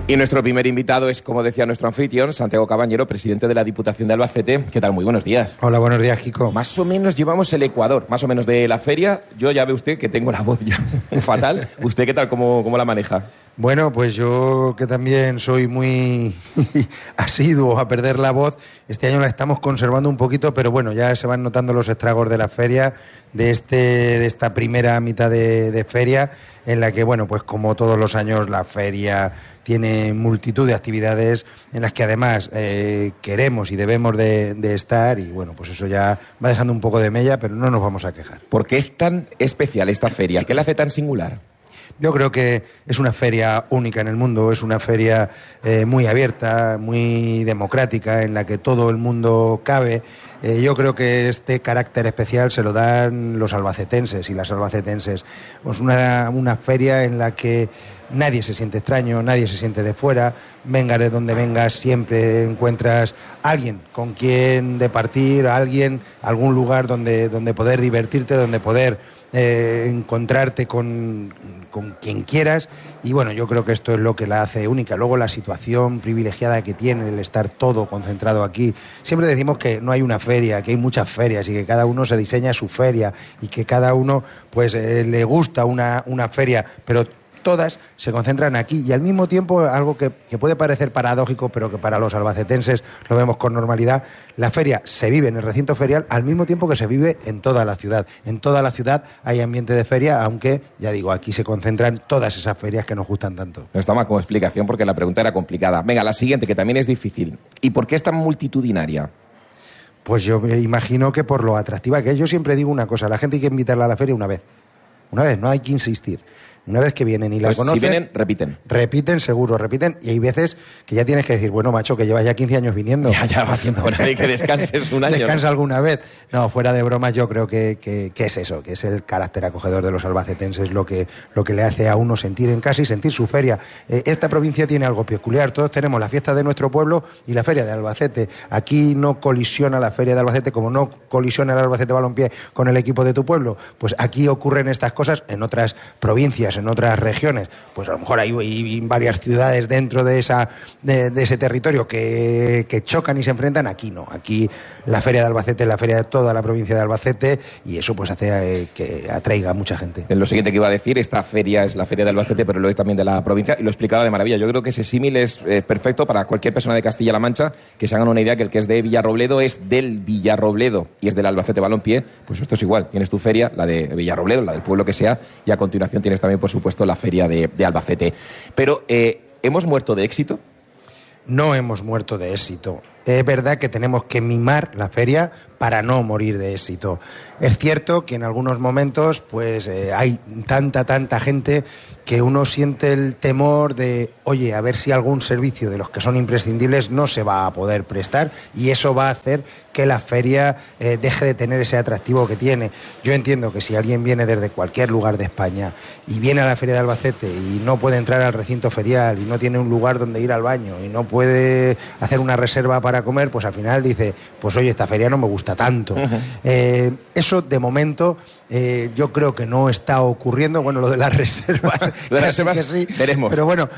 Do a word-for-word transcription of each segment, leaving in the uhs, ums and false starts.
Y nuestro primer invitado es, como decía nuestro anfitrión, Santiago Cabañero, presidente de la Diputación de Albacete. ¿Qué tal? Muy buenos días. Hola, buenos días, Kiko. Más o menos llevamos el Ecuador, más o menos de la feria. Yo ya ve usted que tengo la voz ya fatal. ¿Usted qué tal? ¿Cómo, cómo la maneja? Bueno, pues yo que también soy muy asiduo a perder la voz, este año la estamos conservando un poquito, pero bueno, ya se van notando los estragos de la feria, de este de esta primera mitad de, de feria, en la que, bueno, pues como todos los años la feria tiene multitud de actividades en las que además eh, queremos y debemos de, de estar, y bueno, pues eso ya va dejando un poco de mella, pero no nos vamos a quejar. ¿Por qué es tan especial esta feria? ¿Qué la hace tan singular? Yo creo que es una feria única en el mundo, es una feria eh, muy abierta, muy democrática, en la que todo el mundo cabe. Eh, yo creo que este carácter especial se lo dan los albacetenses y las albacetenses. Es una, una feria en la que nadie se siente extraño, nadie se siente de fuera. Vengas de donde vengas, siempre encuentras a alguien con quien departir, a alguien, algún lugar donde, donde poder divertirte, donde poder Eh, encontrarte con, con quien quieras, y bueno, yo creo que esto es lo que la hace única. Luego la situación privilegiada que tiene el estar todo concentrado aquí. Siempre decimos que no hay una feria, que hay muchas ferias y que cada uno se diseña su feria y que cada uno pues eh, le gusta una, una feria, pero todas se concentran aquí, y al mismo tiempo algo que, que puede parecer paradójico, pero que para los albacetenses lo vemos con normalidad: la feria se vive en el recinto ferial al mismo tiempo que se vive en toda la ciudad. En toda la ciudad hay ambiente de feria, aunque, ya digo, aquí se concentran todas esas ferias que nos gustan tanto. No está mal como explicación, porque la pregunta era complicada. Venga, la siguiente, que también es difícil. ¿Y por qué es tan multitudinaria? Pues yo me imagino que por lo atractiva que es. Yo siempre digo una cosa: la gente hay que invitarla a la feria una vez. Una vez, no hay que insistir. Una vez que vienen y la pues conocen... si vienen, repiten. Repiten, seguro, repiten. Y hay veces que ya tienes que decir, bueno, macho, que llevas ya quince años viniendo. Ya, ya va siendo hora de que descanses un año. Descansa alguna vez. No, fuera de broma, yo creo que, que, que es eso, que es el carácter acogedor de los albacetenses lo que, lo que le hace a uno sentir en casa y sentir su feria. Eh, esta provincia tiene algo peculiar. Todos tenemos la fiesta de nuestro pueblo y la feria de Albacete. Aquí no colisiona la feria de Albacete como no colisiona el Albacete Balompié con el equipo de tu pueblo. Pues aquí ocurren estas cosas en otras provincias, en otras regiones. Pues a lo mejor hay, hay varias ciudades dentro de esa de, de ese territorio que, que chocan y se enfrentan. Aquí no, aquí la feria de Albacete es la feria de toda la provincia de Albacete, y eso pues hace eh, que atraiga a mucha gente. En lo siguiente que iba a decir, esta feria es la feria de Albacete, pero lo es también de la provincia, y lo explicaba de maravilla. Yo creo que ese símil es eh, perfecto para cualquier persona de Castilla-La Mancha, que se hagan una idea que el que es de Villarrobledo es del Villarrobledo y es del Albacete Balompié. Pues esto es igual, tienes tu feria, la de Villarrobledo, la del pueblo que sea, y a continuación tienes también, por supuesto, la feria de, de Albacete. Pero, eh, ¿hemos muerto de éxito? No hemos muerto de éxito. Es verdad que tenemos que mimar la feria para no morir de éxito. Es cierto que en algunos momentos pues eh, hay tanta, tanta gente que uno siente el temor de, oye, a ver si algún servicio de los que son imprescindibles no se va a poder prestar, y eso va a hacer que la feria eh, deje de tener ese atractivo que tiene. Yo entiendo que si alguien viene desde cualquier lugar de España y viene a la feria de Albacete y no puede entrar al recinto ferial y no tiene un lugar donde ir al baño y no puede hacer una reserva para comer, pues al final dice, pues oye, esta feria no me gusta tanto. Uh-huh. Eh, eso de momento eh, yo creo que no está ocurriendo. Bueno, lo de las reservas, lo de las reservas que sí, veremos. Pero bueno,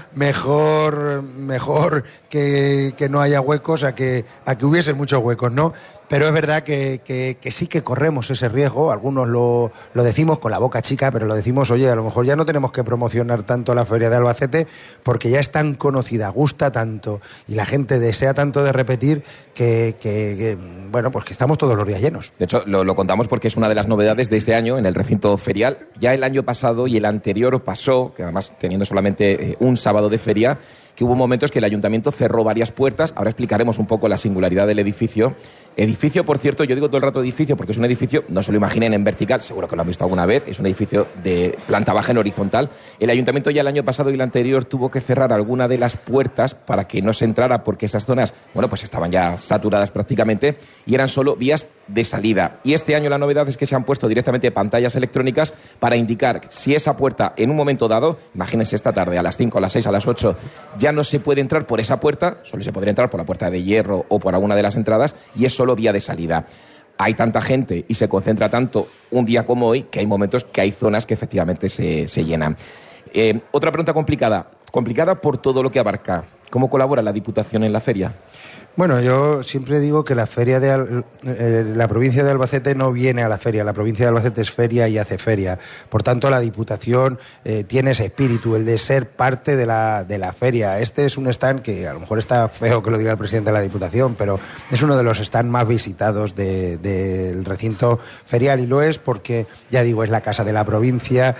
mejor, mejor que, que no haya huecos a que, a que hubiese muchos huecos, ¿no? Pero es verdad que, que, que sí que corremos ese riesgo. Algunos lo, lo decimos con la boca chica, pero lo decimos, oye, a lo mejor ya no tenemos que promocionar tanto la feria de Albacete porque ya es tan conocida, gusta tanto y la gente desea tanto de repetir que, que, que bueno, pues que estamos todos los días llenos. De hecho, lo, lo contamos porque es una de las novedades de este año en el recinto ferial. Ya el año pasado y el anterior pasó, que además teniendo solamente eh, un sábado de feria, que hubo momentos que el ayuntamiento cerró varias puertas. Ahora explicaremos un poco la singularidad del edificio. Edificio, por cierto, yo digo todo el rato edificio porque es un edificio, no se lo imaginen en vertical, seguro que lo han visto alguna vez, es un edificio de planta baja en horizontal. El ayuntamiento ya el año pasado y el anterior tuvo que cerrar alguna de las puertas para que no se entrara, porque esas zonas, bueno, pues estaban ya saturadas prácticamente y eran solo vías de salida. Y este año la novedad es que se han puesto directamente pantallas electrónicas para indicar si esa puerta en un momento dado, imagínense esta tarde a las cinco, a las seis, a las ocho, ya no se puede entrar por esa puerta, solo se podría entrar por la puerta de hierro o por alguna de las entradas, y es solo vía de salida. Hay tanta gente y se concentra tanto un día como hoy que hay momentos que hay zonas que efectivamente se, se llenan. Eh, otra pregunta complicada, complicada por todo lo que abarca. ¿Cómo colabora la Diputación en la feria? Bueno, yo siempre digo que la feria de Al- eh, la provincia de Albacete no viene a la feria, la provincia de Albacete es feria y hace feria. Por tanto, la Diputación eh, tiene ese espíritu, el de ser parte de la, de la feria. Este es un stand que a lo mejor está feo que lo diga el presidente de la Diputación, pero es uno de los stands más visitados de- del recinto ferial, y lo es porque, ya digo, es la casa de la provincia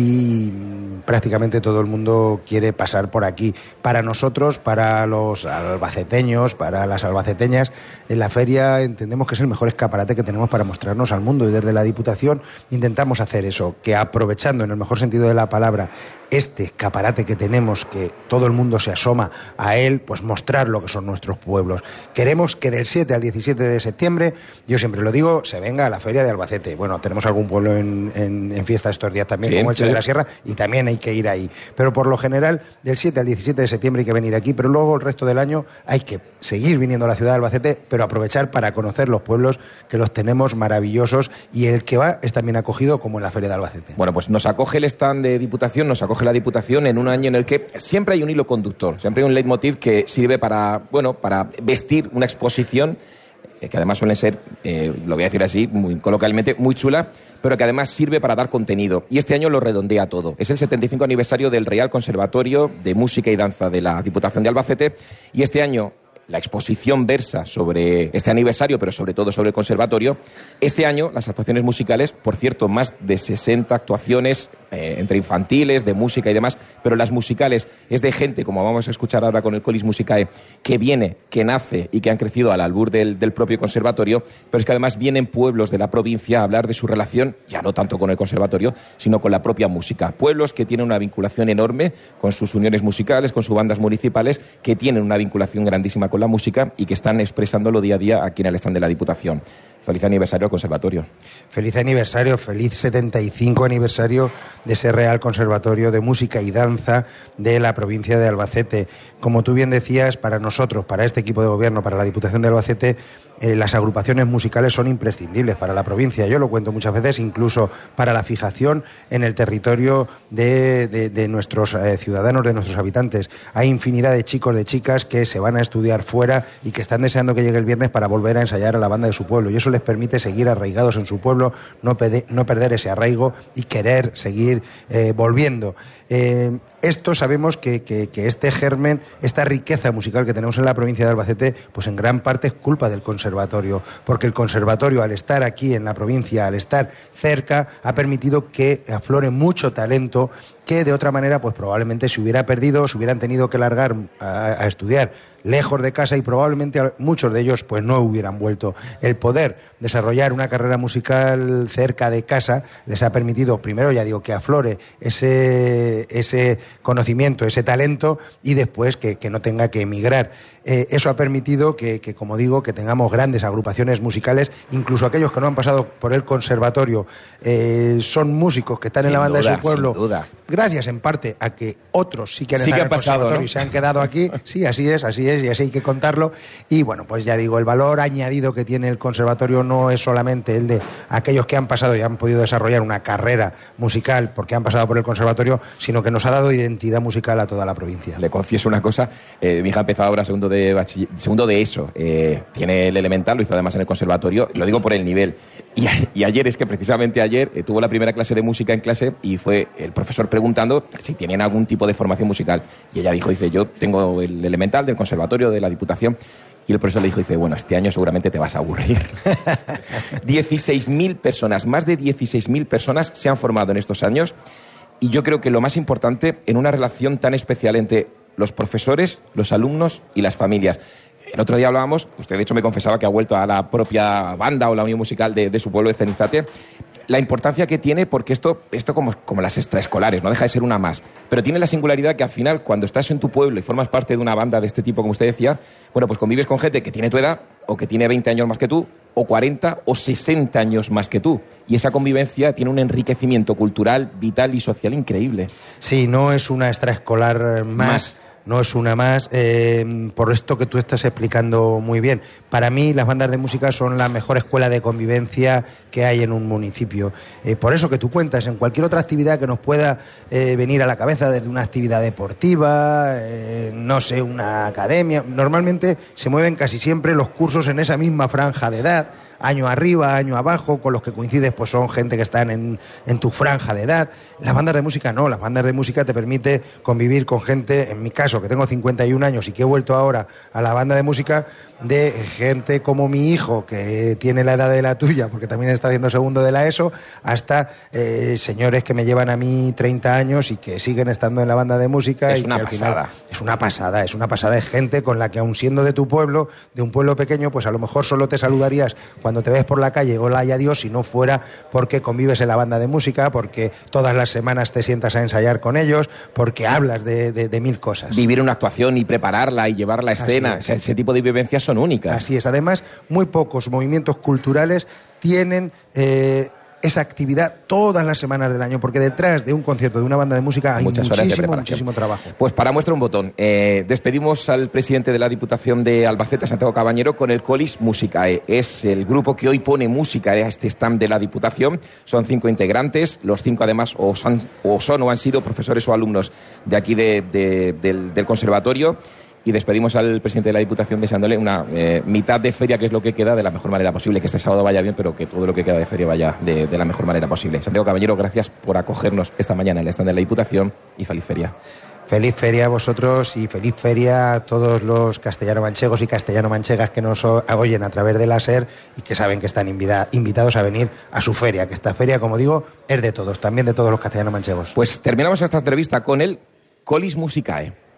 y mm, prácticamente todo el mundo quiere pasar por aquí. Para nosotros, para los albaceteños, para las albaceteñas, en la feria entendemos que es el mejor escaparate que tenemos para mostrarnos al mundo, y desde la Diputación intentamos hacer eso, que aprovechando en el mejor sentido de la palabra este escaparate que tenemos, que todo el mundo se asoma a él, pues mostrar lo que son nuestros pueblos. Queremos que del siete al diecisiete de septiembre, yo siempre lo digo, se venga a la feria de Albacete. Bueno, tenemos algún pueblo en, en, en fiesta estos días también, Sí, como Elche sí. de la Sierra, y también hay que ir ahí. Pero por lo general, del siete al diecisiete de septiembre hay que venir aquí, pero luego el resto del año hay que seguir viniendo a la ciudad de Albacete, pero aprovechar para conocer los pueblos, que los tenemos maravillosos, y el que va es también acogido como en la feria de Albacete. Bueno, pues nos acoge el stand de Diputación, nos acoge la Diputación en un año en el que siempre hay un hilo conductor, siempre hay un leitmotiv que sirve para, bueno, para vestir una exposición eh, que además suele ser, eh, lo voy a decir así, muy coloquialmente, muy chula, pero que además sirve para dar contenido. Y este año lo redondea todo. Es el setenta y cinco aniversario del Real Conservatorio de Música y Danza de la Diputación de Albacete, y este año la exposición versa sobre este aniversario, pero sobre todo sobre el conservatorio. Este año, las actuaciones musicales, por cierto, más de sesenta actuaciones eh, entre infantiles, de música y demás, pero las musicales es de gente, como vamos a escuchar ahora con el Colis Musicae, que viene, que nace y que han crecido al albur del, del propio conservatorio, pero es que además vienen pueblos de la provincia a hablar de su relación, ya no tanto con el conservatorio, sino con la propia música. Pueblos que tienen una vinculación enorme con sus uniones musicales, con sus bandas municipales, que tienen una vinculación grandísima con la música y que están expresándolo día a día aquí en el stand de la Diputación. Feliz aniversario al conservatorio. Feliz aniversario, feliz setenta y cinco aniversario de ese Real Conservatorio de Música y Danza de la provincia de Albacete. Como tú bien decías, para nosotros, para este equipo de gobierno, para la Diputación de Albacete, eh, las agrupaciones musicales son imprescindibles para la provincia. Yo lo cuento muchas veces, incluso para la fijación en el territorio de, de, de nuestros eh, ciudadanos, de nuestros habitantes. Hay infinidad de chicos, de chicas que se van a estudiar fuera y que están deseando que llegue el viernes para volver a ensayar a la banda de su pueblo. Y eso les permite seguir arraigados en su pueblo, no, pede, no perder ese arraigo y querer seguir eh, volviendo. Eh, esto sabemos que, que, que este germen, esta riqueza musical que tenemos en la provincia de Albacete, pues en gran parte es culpa del conservatorio, porque el conservatorio, al estar aquí en la provincia, al estar cerca, ha permitido que aflore mucho talento que de otra manera pues probablemente se hubiera perdido, se hubieran tenido que largar a, a estudiar lejos de casa y probablemente muchos de ellos pues no hubieran vuelto. El poder desarrollar una carrera musical cerca de casa les ha permitido, primero ya digo, que aflore ese, ese conocimiento, ese talento, y después que, que no tenga que emigrar. Eh, eso ha permitido que, que, como digo, que tengamos grandes agrupaciones musicales, incluso aquellos que no han pasado por el conservatorio, eh, son músicos que están Sin en la banda duda, de su pueblo, sin duda. gracias en parte a que otros sí que han Sí estado que en ha el pasado, conservatorio ¿no? y se han quedado aquí. Sí, así es, así es, y así hay que contarlo. Y bueno, pues ya digo, el valor añadido que tiene el conservatorio no es solamente el de aquellos que han pasado y han podido desarrollar una carrera musical porque han pasado por el conservatorio, sino que nos ha dado identidad musical a toda la provincia. Le confieso una cosa, eh, mi hija ha empezado ahora segundo de bachiller, segundo de eso, eh, tiene el elemental, lo hizo además en el conservatorio, lo digo por el nivel. Y, a, y ayer, es que precisamente ayer eh, tuvo la primera clase de música en clase y fue el profesor preguntando si tenían algún tipo de formación musical. Y ella dijo, dice, yo tengo el elemental del conservatorio de la Diputación. Y el profesor le dijo, dice, bueno, este año seguramente te vas a aburrir. dieciséis mil personas, más de dieciséis mil personas se han formado en estos años. Y yo creo que lo más importante, en una relación tan especial entre los profesores, los alumnos y las familias. El otro día hablábamos, usted de hecho me confesaba que ha vuelto a la propia banda o la unión musical de, de su pueblo de Cenizate, la importancia que tiene, porque esto, esto como, como las extraescolares, no deja de ser una más, pero tiene la singularidad que al final, cuando estás en tu pueblo y formas parte de una banda de este tipo, como usted decía, bueno, pues convives con gente que tiene tu edad, o que tiene veinte años más que tú, o cuarenta o sesenta años más que tú. Y esa convivencia tiene un enriquecimiento cultural, vital y social increíble. Sí, no es una extraescolar más, Más. no es una más, eh, por esto que tú estás explicando muy bien. Para mí las bandas de música son la mejor escuela de convivencia que hay en un municipio. Eh, por eso que tú cuentas, en cualquier otra actividad que nos pueda eh, venir a la cabeza, desde una actividad deportiva, eh, no sé, una academia, normalmente se mueven casi siempre los cursos en esa misma franja de edad, año arriba, año abajo, con los que coincides pues son gente que están en, en tu franja de edad. Las bandas de música no, las bandas de música te permite convivir con gente, en mi caso, que tengo cincuenta y un años y que he vuelto ahora a la banda de música, de gente como mi hijo, que tiene la edad de la tuya, porque también está haciendo segundo de la ESO, hasta eh, señores que me llevan a mí treinta años y que siguen estando en la banda de música. Es y una que al pasada. Final, es una pasada, es una pasada de gente con la que, aun siendo de tu pueblo, de un pueblo pequeño, pues a lo mejor solo te saludarías cuando te ves por la calle, hola y adiós, si no fuera porque convives en la banda de música, porque todas las semanas te sientas a ensayar con ellos, porque hablas de, de, de mil cosas. Vivir una actuación y prepararla y llevarla a escena, es, ese, ese tipo de vivencias son únicas. Así es. Además, muy pocos movimientos culturales tienen eh, esa actividad todas las semanas del año, porque detrás de un concierto de una banda de música hay Muchas horas de muchísimo, preparación. muchísimo trabajo. Pues para muestra un botón, eh, despedimos al presidente de la Diputación de Albacete, Santiago Cabañero, con el Colis Musicae. Es el grupo que hoy pone música a este stand de la Diputación. Son cinco integrantes, los cinco además o son o, son, o han sido profesores o alumnos de aquí de, de, del, del conservatorio. Y despedimos al presidente de la Diputación deseándole una eh, mitad de feria, que es lo que queda, de la mejor manera posible. Que este sábado vaya bien, pero que todo lo que queda de feria vaya de, de la mejor manera posible. Santiago Caballero, gracias por acogernos esta mañana en el stand de la Diputación y feliz feria. Feliz feria a vosotros y feliz feria a todos los castellano-manchegos y castellano-manchegas que nos oyen a través de la SER y que saben que están invita- invitados a venir a su feria, que esta feria, como digo, es de todos, también de todos los castellano-manchegos. Pues terminamos esta entrevista con el Colis Musicae.